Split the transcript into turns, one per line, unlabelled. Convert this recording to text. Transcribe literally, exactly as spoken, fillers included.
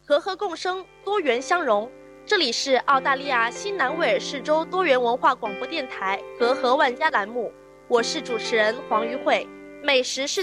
和和共生，多元相融。这里是澳大利亚新南威尔士州多元文化广播电台和和万家栏目，我是主持人黄玉慧。美食是